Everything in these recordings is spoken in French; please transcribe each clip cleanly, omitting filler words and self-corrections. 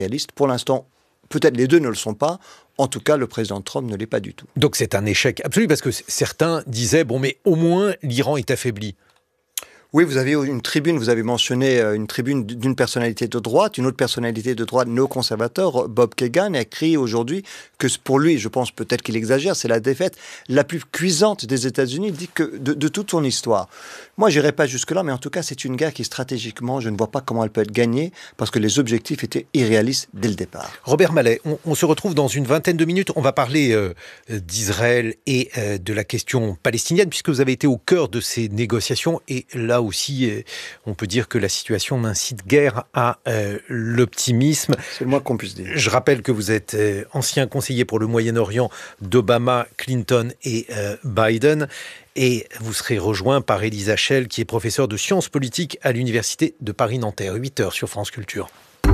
réaliste. Pour l'instant, peut-être les deux ne le sont pas. En tout cas, le président Trump ne l'est pas du tout. Donc c'est un échec absolu, parce que certains disaient, bon, mais au moins l'Iran est affaibli. Oui, vous avez une tribune, vous avez mentionné une tribune d'une personnalité de droite, une autre personnalité de droite néoconservateur, Bob Kagan, a écrit aujourd'hui que pour lui, je pense peut-être qu'il exagère, c'est la défaite la plus cuisante des États-Unis, il dit que de toute son histoire. Moi, je n'irai pas jusque-là, mais en tout cas, c'est une guerre qui stratégiquement, je ne vois pas comment elle peut être gagnée, parce que les objectifs étaient irréalistes dès le départ. Robert Mallet, on se retrouve dans une vingtaine de minutes. On va parler d'Israël et de la question palestinienne, puisque vous avez été au cœur de ces négociations, et là aussi, on peut dire que la situation n'incite guère à l'optimisme. C'est le moins qu'on puisse dire. Je rappelle que vous êtes ancien conseiller pour le Moyen-Orient d'Obama, Clinton et Biden. Et vous serez rejoint par Elisa Schell, qui est professeure de sciences politiques à l'Université de Paris-Nanterre. 8h sur France Culture.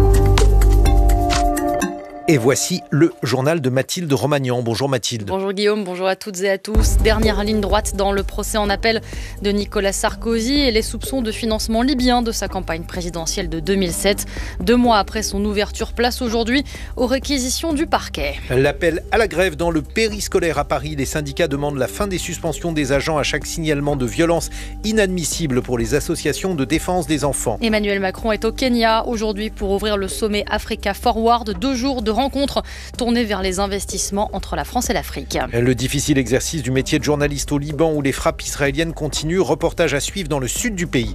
Et voici le journal de Mathilde Romagnan. Bonjour Mathilde. Bonjour Guillaume, bonjour à toutes et à tous. Dernière ligne droite dans le procès en appel de Nicolas Sarkozy et les soupçons de financement libyen de sa campagne présidentielle de 2007. 2 mois après son ouverture, place aujourd'hui aux réquisitions du parquet. L'appel à la grève dans le périscolaire à Paris. Les syndicats demandent la fin des suspensions des agents à chaque signalement de violence inadmissible pour les associations de défense des enfants. Emmanuel Macron est au Kenya aujourd'hui pour ouvrir le sommet Africa Forward. 2 jours de rencontre tournée vers les investissements entre la France et l'Afrique. Le difficile exercice du métier de journaliste au Liban où les frappes israéliennes continuent. Reportage à suivre dans le sud du pays.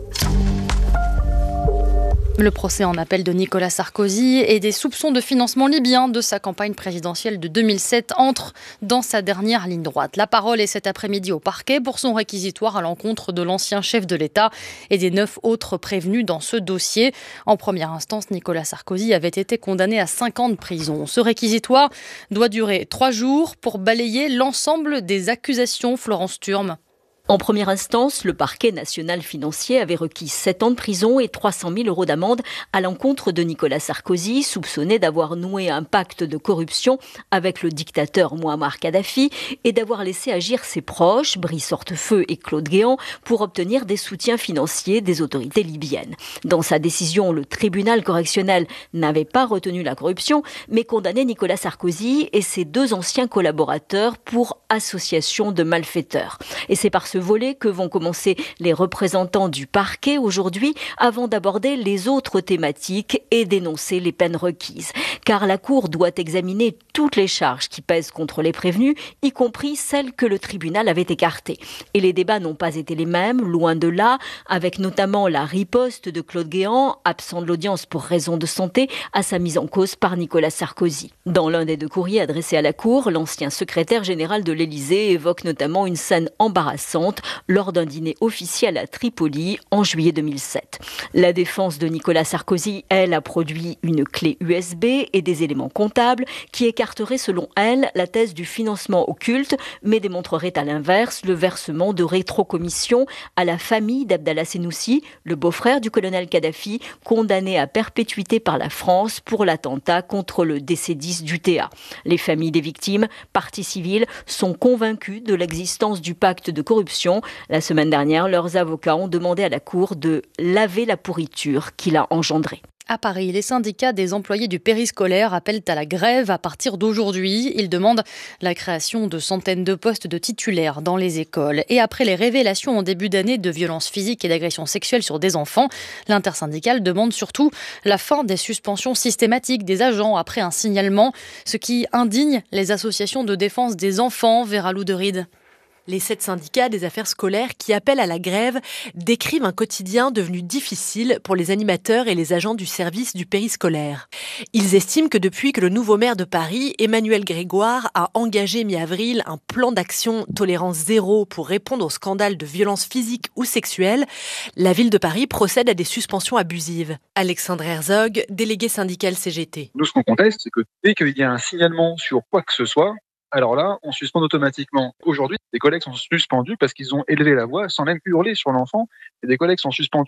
Le procès en appel de Nicolas Sarkozy et des soupçons de financement libyen de sa campagne présidentielle de 2007 entre dans sa dernière ligne droite. La parole est cet après-midi au parquet pour son réquisitoire à l'encontre de l'ancien chef de l'État et des 9 autres prévenus dans ce dossier. En première instance, Nicolas Sarkozy avait été condamné à 5 ans de prison. Ce réquisitoire doit durer 3 jours pour balayer l'ensemble des accusations. Florence Thurm. En première instance, le parquet national financier avait requis 7 ans de prison et 300 000 € d'amende à l'encontre de Nicolas Sarkozy, soupçonné d'avoir noué un pacte de corruption avec le dictateur Mouammar Kadhafi et d'avoir laissé agir ses proches, Brice Hortefeux et Claude Guéant, pour obtenir des soutiens financiers des autorités libyennes. Dans sa décision, le tribunal correctionnel n'avait pas retenu la corruption, mais condamné Nicolas Sarkozy et ses 2 anciens collaborateurs pour association de malfaiteurs. Et c'est par ce volet que vont commencer les représentants du parquet aujourd'hui avant d'aborder les autres thématiques et d'énoncer les peines requises. Car la Cour doit examiner toutes les charges qui pèsent contre les prévenus, y compris celles que le tribunal avait écartées. Et les débats n'ont pas été les mêmes, loin de là, avec notamment la riposte de Claude Guéant, absent de l'audience pour raison de santé, à sa mise en cause par Nicolas Sarkozy. Dans l'un des 2 courriers adressés à la Cour, l'ancien secrétaire général de l'Élysée évoque notamment une scène embarrassante lors d'un dîner officiel à Tripoli en juillet 2007. La défense de Nicolas Sarkozy, elle, a produit une clé USB et des éléments comptables qui écarteraient, selon elle, la thèse du financement occulte, mais démontreraient à l'inverse le versement de rétrocommissions à la famille d'Abdallah Senoussi, le beau-frère du colonel Kadhafi, condamné à perpétuité par la France pour l'attentat contre le DC-10 d'UTA. Les familles des victimes, parties civiles, sont convaincues de l'existence du pacte de corruption. La semaine dernière, leurs avocats ont demandé à la Cour de laver la pourriture qu'il a engendrée. À Paris, les syndicats des employés du périscolaire appellent à la grève à partir d'aujourd'hui. Ils demandent la création de centaines de postes de titulaires dans les écoles. Et après les révélations en début d'année de violences physiques et d'agressions sexuelles sur des enfants, l'intersyndicale demande surtout la fin des suspensions systématiques des agents après un signalement, ce qui indigne les associations de défense des enfants. Vera Louderide. Les 7 syndicats des affaires scolaires qui appellent à la grève décrivent un quotidien devenu difficile pour les animateurs et les agents du service du périscolaire. Ils estiment que depuis que le nouveau maire de Paris, Emmanuel Grégoire, a engagé mi-avril un plan d'action tolérance zéro pour répondre aux scandales de violences physiques ou sexuelles, la ville de Paris procède à des suspensions abusives. Alexandre Herzog, délégué syndical CGT. Nous, ce qu'on conteste, c'est que dès qu'il y a un signalement sur quoi que ce soit, alors là, on suspend automatiquement. Aujourd'hui, des collègues sont suspendus parce qu'ils ont élevé la voix sans même hurler sur l'enfant. Et des collègues sont suspendus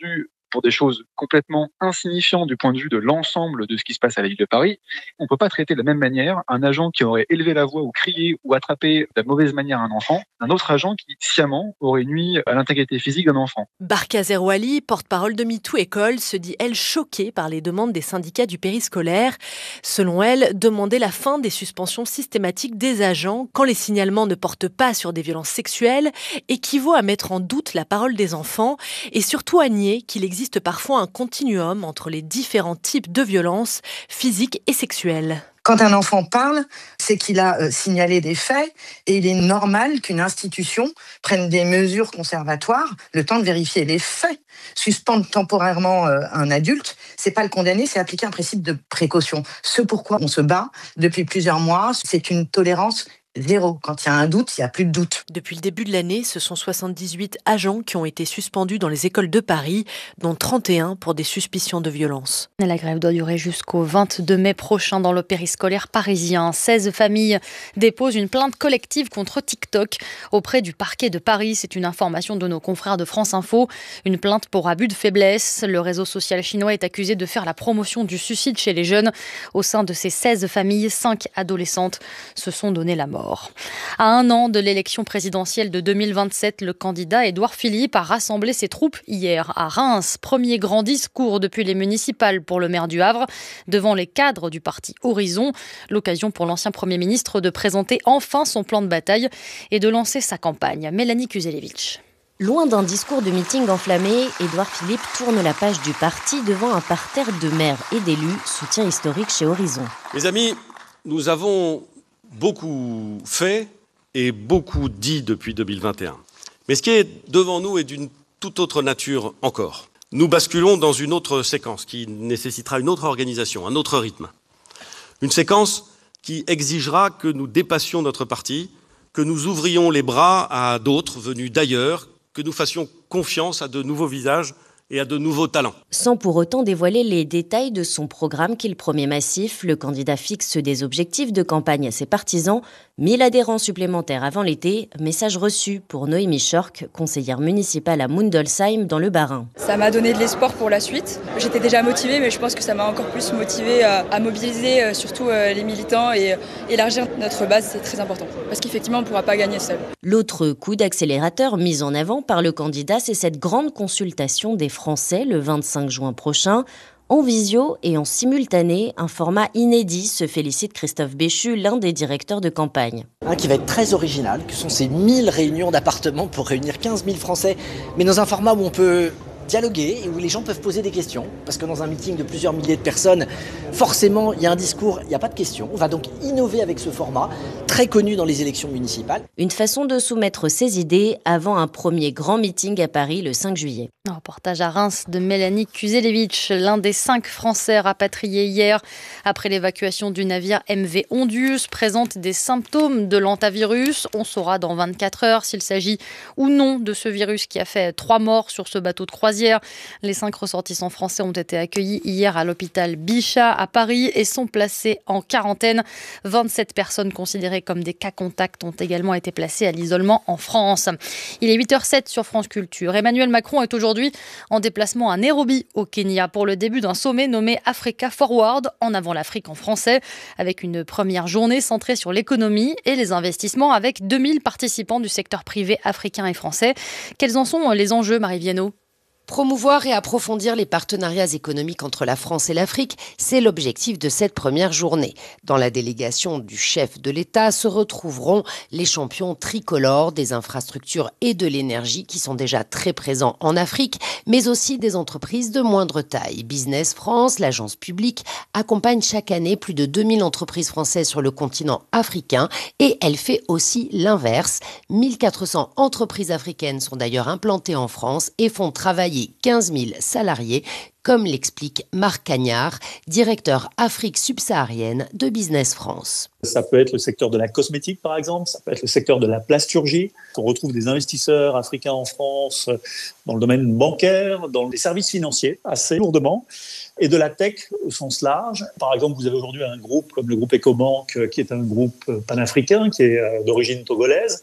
pour des choses complètement insignifiantes du point de vue de l'ensemble de ce qui se passe à la ville de Paris, on ne peut pas traiter de la même manière un agent qui aurait élevé la voix ou crié ou attrapé de la mauvaise manière un enfant, d'un autre agent qui, sciemment, aurait nui à l'intégrité physique d'un enfant. Barka Zerouali, porte-parole de MeToo École, se dit, elle, choquée par les demandes des syndicats du périscolaire. Selon elle, demander la fin des suspensions systématiques des agents quand les signalements ne portent pas sur des violences sexuelles équivaut à mettre en doute la parole des enfants et surtout à nier qu'il existe parfois un continuum entre les différents types de violences physiques et sexuelles. Quand un enfant parle, c'est qu'il a signalé des faits et il est normal qu'une institution prenne des mesures conservatoires, le temps de vérifier les faits. Suspendre temporairement un adulte, c'est pas le condamner, c'est appliquer un principe de précaution. Ce pourquoi on se bat depuis plusieurs mois, c'est une tolérance zéro. Quand il y a un doute, il n'y a plus de doute. Depuis le début de l'année, ce sont 78 agents qui ont été suspendus dans les écoles de Paris, dont 31 pour des suspicions de violence. La grève doit durer jusqu'au 22 mai prochain dans le périscolaire parisien. 16 familles déposent une plainte collective contre TikTok auprès du parquet de Paris. C'est une information de nos confrères de France Info. Une plainte pour abus de faiblesse. Le réseau social chinois est accusé de faire la promotion du suicide chez les jeunes. Au sein de ces 16 familles, 5 adolescentes se sont donné la mort. À un an de l'élection présidentielle de 2027, le candidat Édouard Philippe a rassemblé ses troupes hier à Reims. Premier grand discours depuis les municipales pour le maire du Havre, devant les cadres du parti Horizon. L'occasion pour l'ancien Premier ministre de présenter enfin son plan de bataille et de lancer sa campagne. Mélanie Kuzelevich. Loin d'un discours de meeting enflammé, Édouard Philippe tourne la page du parti devant un parterre de maires et d'élus, soutien historique chez Horizon. Mes amis, nous avons beaucoup fait et beaucoup dit depuis 2021. Mais ce qui est devant nous est d'une toute autre nature encore. Nous basculons dans une autre séquence qui nécessitera une autre organisation, un autre rythme. Une séquence qui exigera que nous dépassions notre parti, que nous ouvrions les bras à d'autres venus d'ailleurs, que nous fassions confiance à de nouveaux visages et à de nouveaux talents. Sans pour autant dévoiler les détails de son programme qu'il promet massif, le candidat fixe des objectifs de campagne à ses partisans. 1000 adhérents supplémentaires avant l'été, message reçu pour Noémie Schork, conseillère municipale à Mundolsheim dans le Bas-Rhin. Ça m'a donné de l'espoir pour la suite. J'étais déjà motivée, mais je pense que ça m'a encore plus motivée à mobiliser surtout les militants et élargir notre base, c'est très important. Parce qu'effectivement, on ne pourra pas gagner seul. L'autre coup d'accélérateur mis en avant par le candidat, c'est cette grande consultation des Français le 25 juin prochain. En visio et en simultané, un format inédit, se félicite Christophe Béchu, l'un des directeurs de campagne. Qui va être très original, que sont ces 1000 réunions d'appartements pour réunir 15 000 Français, mais dans un format où on peut dialoguer et où les gens peuvent poser des questions. Parce que dans un meeting de plusieurs milliers de personnes, forcément, il y a un discours, il n'y a pas de questions. On va donc innover avec ce format, très connu dans les élections municipales. Une façon de soumettre ses idées avant un premier grand meeting à Paris le 5 juillet. Un reportage à Reims de Mélanie Kuzelevich, l'un des 5 Français rapatriés hier après l'évacuation du navire MV Ondius, présente des symptômes de l'hantavirus. On saura dans 24 heures s'il s'agit ou non de ce virus qui a fait 3 morts sur ce bateau de croisière. Les 5 ressortissants français ont été accueillis hier à l'hôpital Bichat à Paris et sont placés en quarantaine. 27 personnes considérées comme des cas contacts ont également été placées à l'isolement en France. Il est 8h07 sur France Culture. Emmanuel Macron est aujourd'hui en déplacement à Nairobi au Kenya pour le début d'un sommet nommé Africa Forward, en avant l'Afrique en français, avec une première journée centrée sur l'économie et les investissements avec 2000 participants du secteur privé africain et français. Quels en sont les enjeux, Marie Viennot ? Promouvoir et approfondir les partenariats économiques entre la France et l'Afrique, c'est l'objectif de cette première journée. Dans la délégation du chef de l'État se retrouveront les champions tricolores des infrastructures et de l'énergie qui sont déjà très présents en Afrique, mais aussi des entreprises de moindre taille. Business France, l'agence publique, accompagne chaque année plus de 2000 entreprises françaises sur le continent africain et elle fait aussi l'inverse. 1400 entreprises africaines sont d'ailleurs implantées en France et font travailler 15 000 salariés, comme l'explique Marc Cagnard, directeur Afrique subsaharienne de Business France. Ça peut être le secteur de la cosmétique, par exemple, ça peut être le secteur de la plasturgie. On retrouve des investisseurs africains en France dans le domaine bancaire, dans les services financiers, assez lourdement, et de la tech au sens large. Par exemple, vous avez aujourd'hui un groupe comme le groupe Ecobank, qui est un groupe panafricain, qui est d'origine togolaise,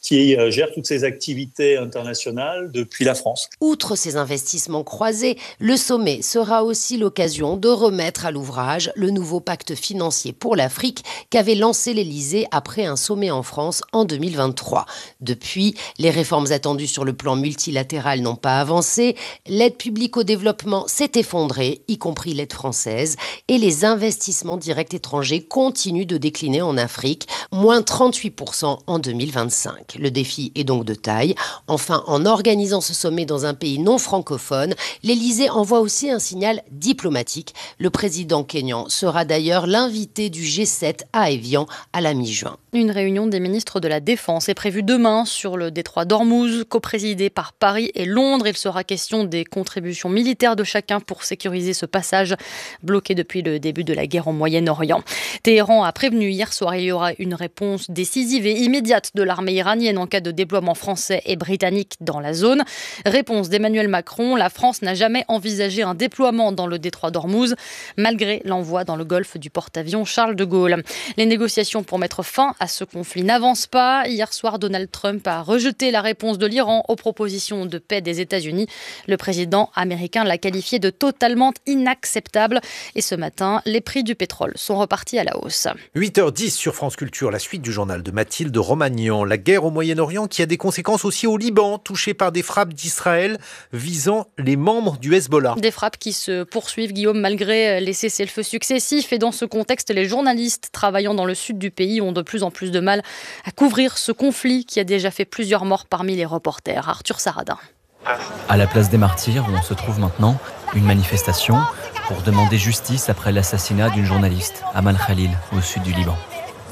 qui gère toutes ses activités internationales depuis la France. Outre ces investissements croisés, le sommet sera aussi l'occasion de remettre à l'ouvrage le nouveau pacte financier pour l'Afrique qu'avait lancé l'Élysée après un sommet en France en 2023. Depuis, les réformes attendues sur le plan multilatéral n'ont pas avancé, l'aide publique au développement s'est effondrée, y compris l'aide française, et les investissements directs étrangers continuent de décliner en Afrique, moins 38% en 2025. Le défi est donc de taille. Enfin, en organisant ce sommet dans un pays non francophone, l'Élysée envoie aussi un signal diplomatique. Le président kényan sera d'ailleurs l'invité du G7 à Évian à la mi-juin. Une réunion des ministres de la Défense est prévue demain sur le détroit d'Ormuz, coprésidée par Paris et Londres. Il sera question des contributions militaires de chacun pour sécuriser ce passage bloqué depuis le début de la guerre au Moyen-Orient. Téhéran a prévenu hier soir qu'il y aura une réponse décisive et immédiate de l'armée iranienne en cas de déploiement français et britannique dans la zone. Réponse d'Emmanuel Macron, la France n'a jamais envisagé un déploiement dans le détroit d'Ormuz, malgré l'envoi dans le golfe du porte-avions Charles de Gaulle. Les négociations pour mettre fin à ce conflit n'avancent pas. Hier soir, Donald Trump a rejeté la réponse de l'Iran aux propositions de paix des États-Unis. Le président américain l'a qualifié de totalement inacceptable. Et ce matin, les prix du pétrole sont repartis à la hausse. 8h10 sur France Culture, la suite du journal de Mathilde Romagnan. La guerre au Moyen-Orient qui a des conséquences aussi au Liban, touché par des frappes d'Israël visant les membres du Hezbollah. Des frappes qui se poursuivent, Guillaume, malgré les cessez-le-feu successifs. Et dans ce contexte, les journalistes travaillant dans le sud du pays ont de plus en plus de mal à couvrir ce conflit qui a déjà fait plusieurs morts parmi les reporters. Arthur Saradin. À la place des Martyrs, où on se trouve maintenant, une manifestation pour demander justice après l'assassinat d'une journaliste, Amal Khalil, au sud du Liban.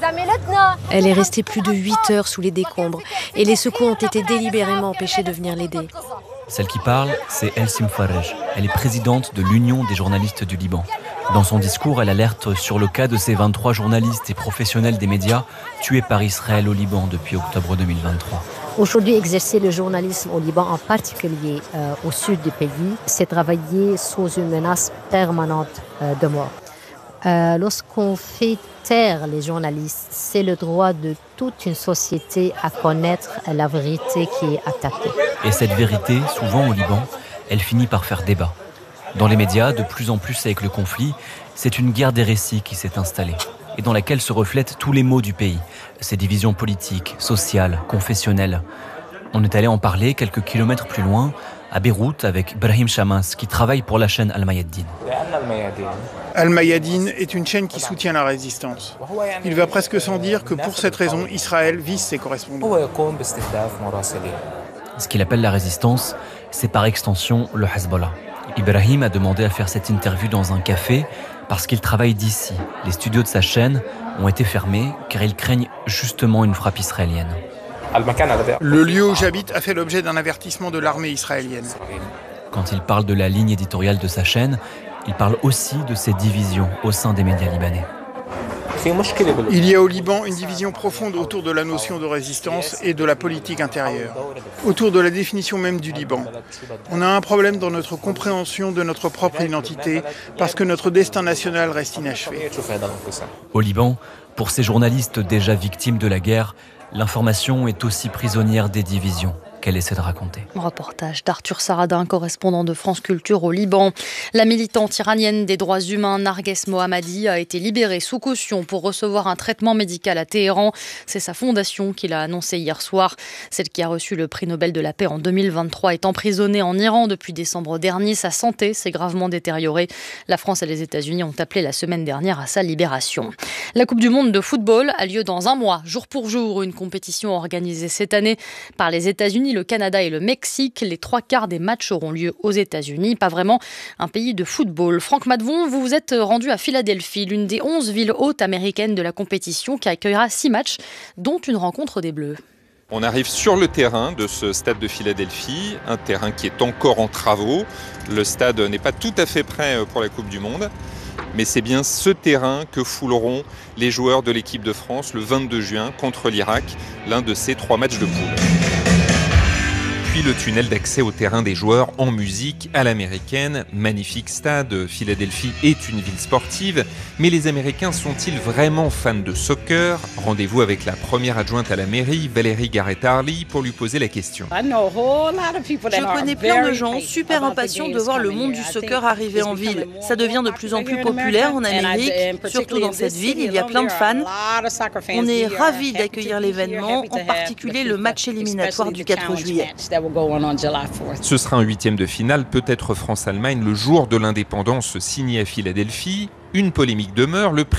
Elle est restée plus de 8 heures sous les décombres et les secours ont été délibérément empêchés de venir l'aider. Celle qui parle, c'est Elsim Farej. Elle est présidente de l'Union des journalistes du Liban. Dans son discours, elle alerte sur le cas de ces 23 journalistes et professionnels des médias tués par Israël au Liban depuis octobre 2023. Aujourd'hui, exercer le journalisme au Liban, en particulier au sud du pays, c'est travailler sous une menace permanente de mort. Lorsqu'on fait taire les journalistes, c'est le droit de toute une société à connaître la vérité qui est attaquée. Et cette vérité, souvent au Liban, elle finit par faire débat. Dans les médias, de plus en plus avec le conflit, c'est une guerre des récits qui s'est installée et dans laquelle se reflètent tous les maux du pays, ces divisions politiques, sociales, confessionnelles. On est allé en parler quelques kilomètres plus loin, à Beyrouth, avec Brahim Chamas, qui travaille pour la chaîne Al-Mayadin. Al-Mayadin est une chaîne qui soutient la résistance. Il va presque sans dire que pour cette raison, Israël vise ses correspondants. Ce qu'il appelle la résistance, c'est par extension le Hezbollah. Ibrahim a demandé à faire cette interview dans un café parce qu'il travaille d'ici. Les studios de sa chaîne ont été fermés car ils craignent justement une frappe israélienne. Le lieu où j'habite a fait l'objet d'un avertissement de l'armée israélienne. Quand il parle de la ligne éditoriale de sa chaîne, il parle aussi de ces divisions au sein des médias libanais. Il y a au Liban une division profonde autour de la notion de résistance et de la politique intérieure, autour de la définition même du Liban. On a un problème dans notre compréhension de notre propre identité parce que notre destin national reste inachevé. Au Liban, pour ces journalistes déjà victimes de la guerre, l'information est aussi prisonnière des divisions qu'elle essaie de raconter. Reportage d'Arthur Saradin, correspondant de France Culture au Liban. La militante iranienne des droits humains Narges Mohammadi a été libérée sous caution pour recevoir un traitement médical à Téhéran. C'est sa fondation qui l'a annoncé hier soir. Celle qui a reçu le prix Nobel de la paix en 2023 est emprisonnée en Iran depuis décembre dernier. Sa santé s'est gravement détériorée. La France et les États-Unis ont appelé la semaine dernière à sa libération. La Coupe du monde de football a lieu dans un mois, jour pour jour. Une compétition organisée cette année par les États-Unis, le Canada et le Mexique. Les 3/4 des matchs auront lieu aux États-Unis. Pas vraiment un pays de football. Franck Madvon, vous vous êtes rendu à Philadelphie, l'une des 11 villes hautes américaines de la compétition qui accueillera 6 matchs, dont une rencontre des Bleus. On arrive sur le terrain de ce stade de Philadelphie, un terrain qui est encore en travaux. Le stade n'est pas tout à fait prêt pour la Coupe du Monde, mais c'est bien ce terrain que fouleront les joueurs de l'équipe de France le 22 juin contre l'Irak, l'un de ces 3 matchs de poule. puis le tunnel d'accès au terrain des joueurs en musique à l'américaine. Magnifique stade, Philadelphie est une ville sportive, mais les Américains sont-ils vraiment fans de soccer? Rendez-vous avec la première adjointe à la mairie, Valérie Garrett-Harley, pour lui poser la question. Je connais plein de gens super impatients de voir le monde du soccer arriver en ville. Ça devient de plus en plus populaire en Amérique, surtout dans cette ville, il y a plein de fans. On est ravis d'accueillir l'événement, en particulier le match éliminatoire du 4 juillet. Ce sera un 8e de finale, peut-être France-Allemagne, le jour de l'indépendance signé à Philadelphie. Une polémique demeure, le